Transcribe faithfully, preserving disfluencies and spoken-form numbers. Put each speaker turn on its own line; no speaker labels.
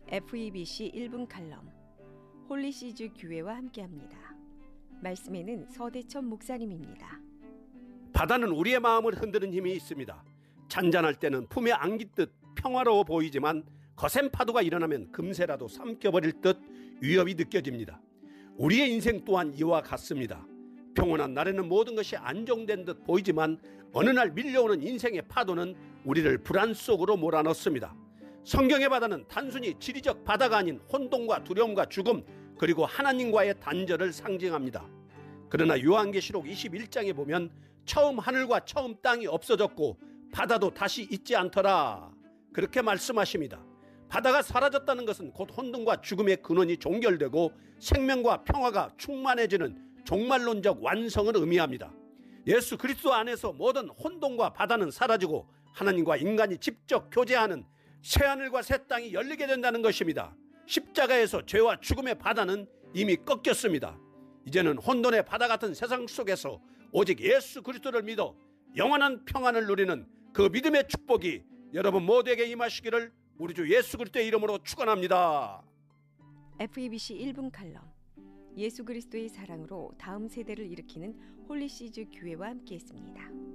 에프이비씨 일 분 칼럼 홀리시즈 교회와 함께합니다. 말씀에는 서대천 목사님입니다.
바다는 우리의 마음을 흔드는 힘이 있습니다. 잔잔할 때는 품에 안깃듯 평화로워 보이지만 거센 파도가 일어나면 금세라도 삼켜버릴 듯 위협이 느껴집니다. 우리의 인생 또한 이와 같습니다. 평온한 날에는 모든 것이 안정된 듯 보이지만 어느 날 밀려오는 인생의 파도는 우리를 불안 속으로 몰아넣습니다. 성경의 바다는 단순히 지리적 바다가 아닌 혼돈과 두려움과 죽음 그리고 하나님과의 단절을 상징합니다. 그러나 요한계시록 이십일 장에 보면 처음 하늘과 처음 땅이 없어졌고 바다도 다시 있지 않더라 그렇게 말씀하십니다. 바다가 사라졌다는 것은 곧 혼돈과 죽음의 근원이 종결되고 생명과 평화가 충만해지는 종말론적 완성을 의미합니다. 예수 그리스도 안에서 모든 혼돈과 바다는 사라지고 하나님과 인간이 직접 교제하는 새하늘과 새 땅이 열리게 된다는 것입니다. 십자가에서 죄와 죽음의 바다는 이미 꺾였습니다. 이제는 혼돈의 바다 같은 세상 속에서 오직 예수 그리스도를 믿어 영원한 평안을 누리는 그 믿음의 축복이 여러분 모두에게 임하시기를 우리 주 예수 그리스도의 이름으로 축원합니다.
에프이비씨 일 분 칼럼 예수 그리스도의 사랑으로 다음 세대를 일으키는 홀리시즈 교회와 함께했습니다.